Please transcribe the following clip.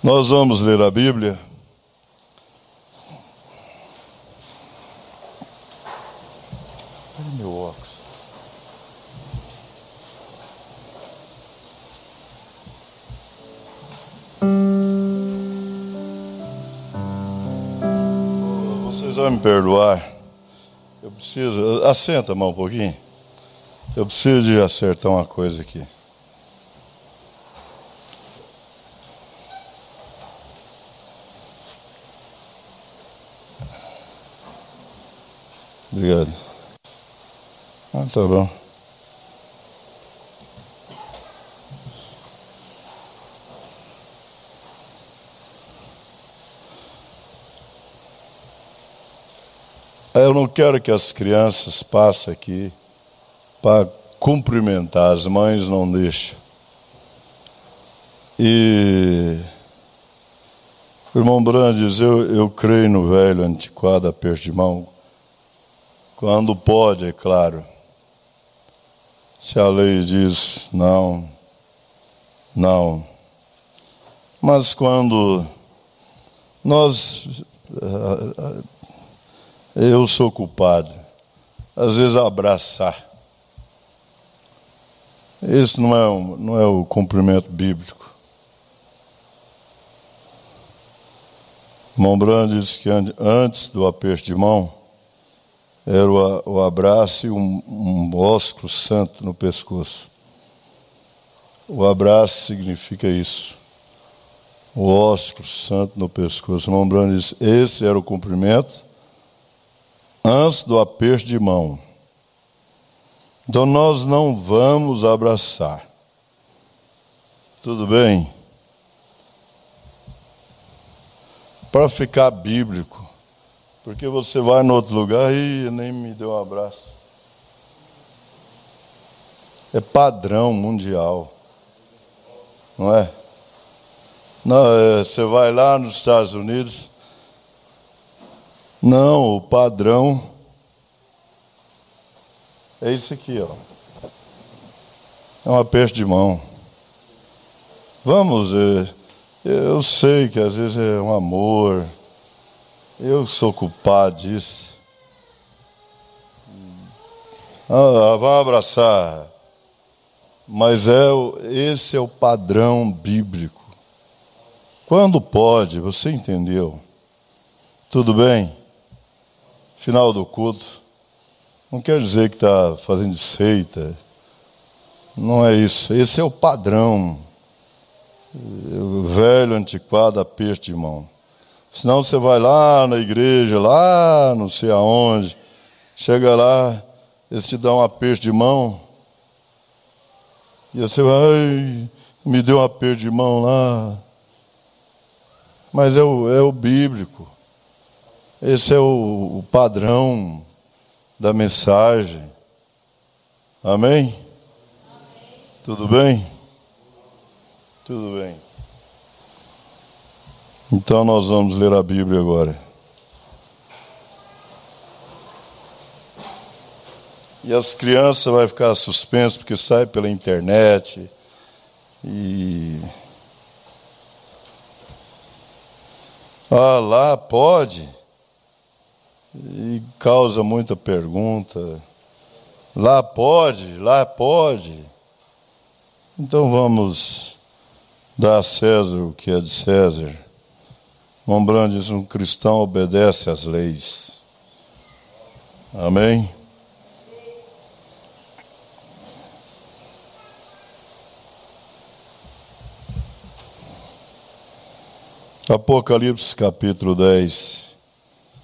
Nós vamos ler a Bíblia. Olha meu óculos. Vocês vão me perdoar. Eu preciso... Assenta a mão um pouquinho. Eu preciso de acertar uma coisa aqui. Obrigado. Tá bom. Eu não quero que as crianças passem aqui para cumprimentar. As mães não deixam. E o irmão Brandes, eu creio no velho antiquado aperto de mão. Quando pode, é claro. Se a lei diz não. Mas quando eu sou culpado, às vezes abraçar. Esse não é o cumprimento bíblico. O irmão Brando disse que antes do aperto de mão, era o abraço e um ósculo santo no pescoço. O abraço significa isso. O ósculo santo no pescoço. O irmão Brando disse, esse era o cumprimento antes do aperto de mão. Então nós não vamos abraçar. Tudo bem? Para ficar bíblico. Porque você vai no outro lugar e nem me deu um abraço. É padrão mundial. Não é? Não, você vai lá nos Estados Unidos. Não, o padrão é isso aqui, ó. É um aperto de mão. Vamos, eu sei que às vezes é um amor. Eu sou culpado disso. Vamos abraçar. Mas esse é o padrão bíblico. Quando pode, você entendeu? Tudo bem? Final do culto. Não quer dizer que está fazendo seita. Não é isso. Esse é o padrão. O velho, antiquado, aperto de mão. Senão você vai lá na igreja, lá não sei aonde, chega lá, eles te dão um aperto de mão, e você vai, me deu um aperto de mão lá. Mas é o bíblico. Esse é o padrão da mensagem. Amém? Tudo bem? Tudo bem. Então nós vamos ler a Bíblia agora. E as crianças vão ficar suspensas porque sai pela internet. E lá pode. E causa muita pergunta. Lá pode. Então vamos dar a César o que é de César. Lembrando diz, um cristão obedece às leis. Amém? Apocalipse capítulo 10.